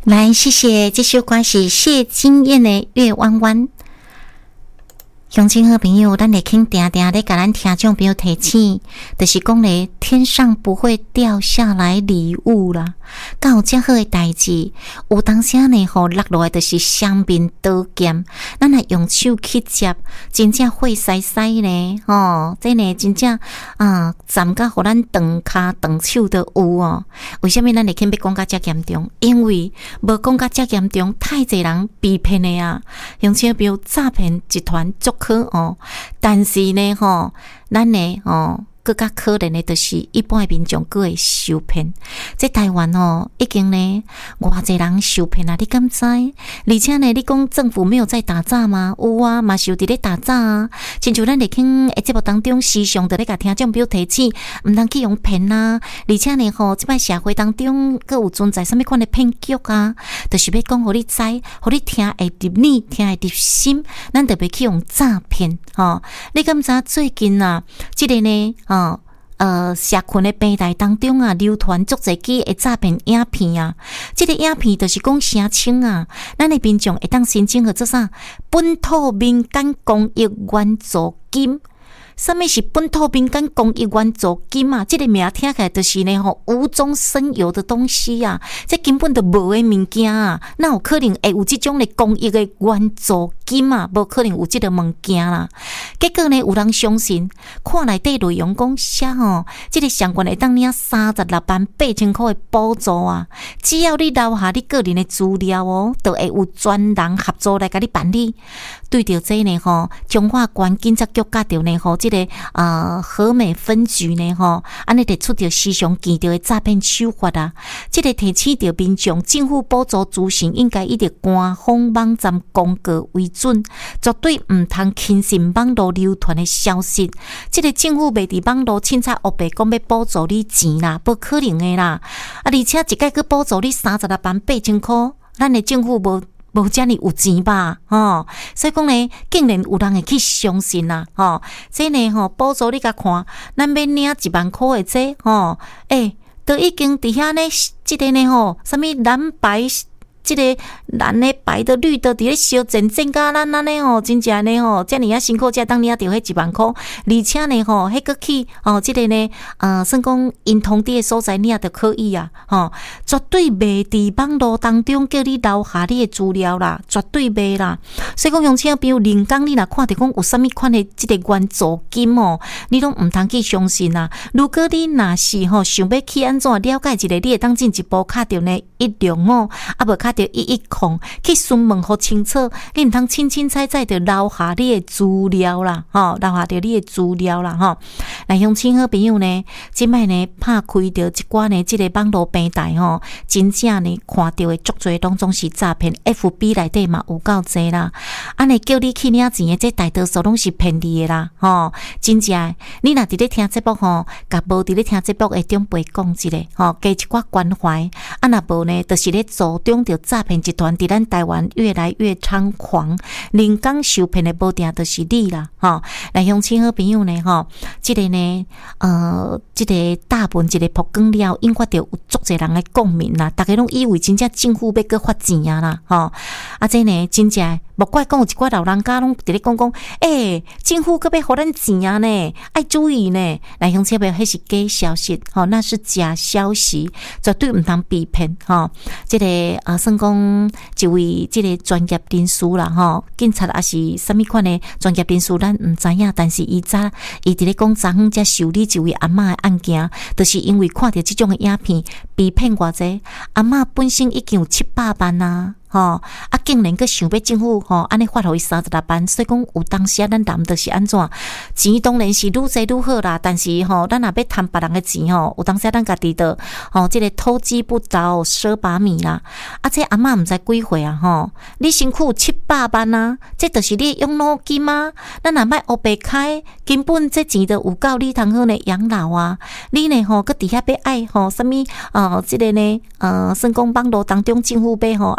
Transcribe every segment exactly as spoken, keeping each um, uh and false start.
来，谢谢，这首歌是谢金燕的《月弯弯》。乡亲好朋友，咱会肯定定咧，甲咱听众朋友提醒，就是讲咧，天上不会掉下来礼物啦。敢有遮好诶代志，有当时呢，吼落落来就是双面刀剑，咱若用手去接，真正血洗洗呢，吼，这呢真正啊，站甲互咱断骹断手都有哦。为什么咱会肯要讲甲遮严重？因为无讲甲遮严重，太侪人被骗诶啊，乡亲朋友诈骗集团足可哦，但是呢，吼，咱呢，哦。更加可怜的，就是一般的民众佫会受骗。在台湾哦，已经呢，偌侪人受骗啊！你敢知？而且呢，你讲政府没有在打诈吗？有啊，嘛是有伫咧打诈啊！亲像咱伫听诶节目当中，时常伫咧甲听众朋友提醒，毋通去用骗啊！而且呢，吼，即摆社会当中佫有存在啥物款的骗局啊？就是要讲互你知，互你听会入耳，听会入心，咱特别去用诈骗吼！你敢知最近啊，即个呢？哦，呃，社群的平台当中啊，流传足侪支的诈骗影片啊。这个影片就是讲声称啊，咱的民众会当申请去做啥？本土民间公益援助金。什么是本土民间公益援助金啊？这个名听起来就是呢吼无中生有的东西啊，这根本就无的物件啊，哪有可能会有这种的公益的援助金啊？无可能有这个物件啦。结果呢，有人相信，看内底内容讲写吼，这个上悬会当领三十六万八千块的补助啊，只要你留下你个人的资料哦，就会有专人合作来甲你办理。对着这呢吼，中华关警察局甲着呢吼。这个呃和美分局呢吼，安尼就出着时常见到的诈骗手法啊！这个提醒着民众，政府补助资讯应该以着官方网站公告为准，绝对唔通轻信网络流传的消息。这个政府袂伫网络凊彩黑白讲要补助你钱啦，不可能的啦！啊，而且一概去补助你三十六万八千块，咱的政府无。无遮尼有钱吧，吼、哦，所以讲呢，竟然有人会去相信啦，吼、哦，这呢吼，补助你甲看，咱要领一万块的这，吼、哦，诶、欸，都已经伫遐呢，即个呢吼，啥物蓝白。这个蓝的、白的、绿的，伫咧烧整整甲咱安尼吼，真正呢吼，遮尔啊辛苦才当领着迄一万块，而且呢吼，迄个去哦，这个呢，呃，算讲因通知的所在领就可以啊，吼，绝对袂伫网络当中叫你留下你的资料啦，绝对袂啦。所以讲，乡亲朋友，人讲你若看着讲有啥物款的这个援助金哦，你拢毋通去相信啦。如果你若是吼想要去安怎了解一下，你会当进一步卡着呢一六五，啊无卡。着一一控去询问好清楚，你毋通清清彩彩的留下你的资料啦，吼，留下着你的资料啦，吼。来，乡亲好朋友呢，即摆呢拍开着一寡呢，即个网络平台吼，真正呢看到的足侪拢总是诈骗 ，F B 内底嘛有够济啦。安尼叫你去领钱的，这大多数拢是骗你的啦，吼，真正你若伫咧听节目吼，甲无伫咧听节目的长辈讲一下，吼，加一寡关怀，啊，若无呢，就是咧助长着。诈骗集团伫咱台湾越来越猖狂，人工受骗的无定就是你啦，吼！来，乡亲好朋友呢，吼，即、这个呢，呃，即、这个大本一个曝光了，引发着有足侪人的共鸣啦，大家拢以为真正政府要搁发钱啊啦，吼！啊，这呢，真正。莫怪讲有一寡老人家拢伫咧讲讲，诶、欸，政府搁要互咱钱啊呢，爱注意呢。来，乡亲朋友，迄是假消息，吼，那是假消息，绝对毋通被骗，吼。即、这个啊，算讲一位即个专业人士啦，吼，警察也是啥物款的专业人士，咱毋知影，但是伊早伊伫咧讲昨昏才受理一位阿嬷的案件，就是因为看到即种的影片，被骗偌济，阿嬷本身已经有七百万啊。吼、哦，啊，竟然佮想要政府吼，安尼发互伊三十六万，所以讲有当时啊，咱谈的是安怎？钱当然是愈侪愈好啦，但是吼、哦，咱若要贪别人的钱吼，有当时啊，咱家己的吼，即、这个偷鸡不着蚀把米啦。啊，这阿嬷毋知几岁啊吼，你身躯有七百万啊，这就是你养老金啊。咱若莫黑白开，根本这钱都有够你通好呢养老啊。你呢吼，佮伫遐要爱吼，啥物呃，即、这个呢呃，算讲网络当中政府要吼，安尼发。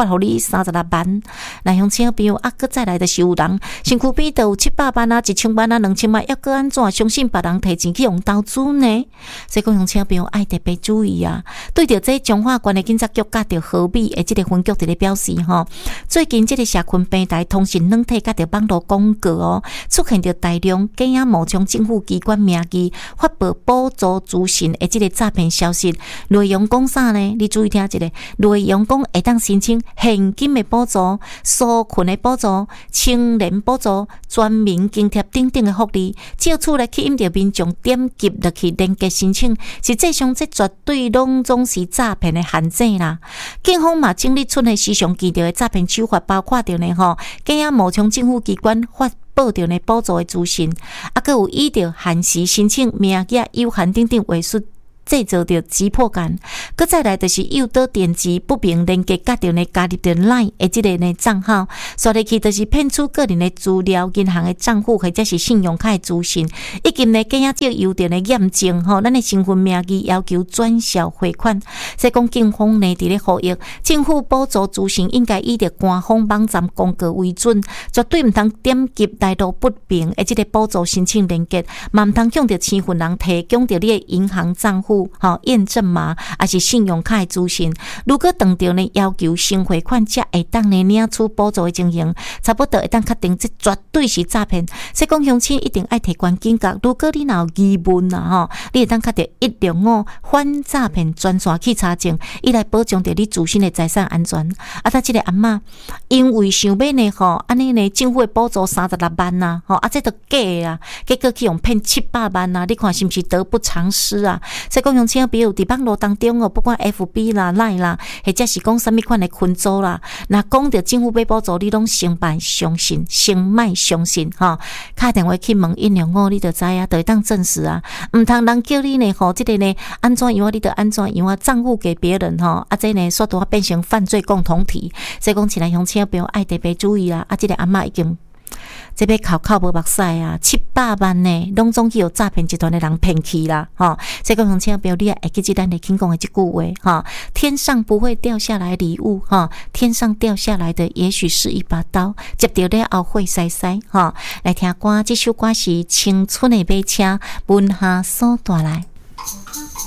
互你三十六万。来乡亲朋友啊，搁再来就是有人身躯边都有七百万啊、一千万啊、两千万，要搁安怎相信别人提钱去用投资呢？所以讲乡亲朋友爱特别注意啊！对着这中华关的警察局甲着和美的这个分局伫咧表示吼，最近这个社群平台通讯软体甲着网络广告哦，出现着大量假啊冒充政府机关名义发布补助资讯的这个诈骗消息，内容讲啥呢？你注意听一下，内容讲会当申请现金的补助、纾困的补助、青年补助、全民津贴等等的福利，借此来吸引着民众点击落去连结申请，实际上这绝对拢总是诈骗的陷阱啦。警方嘛整理出的时常见到的诈骗手法，包括着呢吼，假啊冒充政府机关发报着呢补助的资讯，啊，佮有依着限时申请、名额有限等等话术，制造着急迫感。佮再来就是诱导电子不明连结，甲着呢加入着 LINE 的即个呢账号，刷入去就是骗取个人的资料、银行的账户或者是信用卡的资讯，以及呢假啊借由着呢验证吼，咱的身份名义要求转销汇款。所以讲警方呢伫咧呼吁，政府补助资讯应该以着官方网站公告为准，绝对毋通点击来路不明的即个补助申请连结，嘛毋通向着持份人提供着你的银行账户、吼验证码，还是信用卡的资讯。如果当着呢要求先汇款，才会当呢领取补助的情形，差不多会当确定这绝对是诈骗。所以讲乡亲一定爱提悬警觉。如果你若有疑问啊，吼，你会当确定一六五反诈骗专线去查证，以来保障着你自身的财产安全。啊，他这个阿嬷因为想要呢吼，安尼呢政府的补助三十六万呐，吼啊这都假啊，结果去用骗七百万呐，你看是不是得不偿失啊？所以讲乡亲朋友伫网络当中哦，不管 F B 啦、Line 啦，或者是讲什么款的群组啦，那讲到政府要补助，你拢先办相信，先卖相信哈。打电话去问一两五，你就知啊，就会当证实啊。唔通人叫你呢吼，这个呢安怎样，你就安怎样啊，账户给别人吼，啊这呢说都变成犯罪共同体。所以讲起来乡亲朋友爱特别注意啦，啊这个阿嬷已经。这边口口无目屎啊，七百万呢，拢总去有诈骗集团的人骗去啦，哈！所以讲乡亲朋友，你也会记住咱的听讲的这句话，哈！天上不会掉下来礼物，哈！天上掉下来的也许是一把刀，接到了后会塞塞，哈！来听歌，这首歌是青春的马车，文下所带来。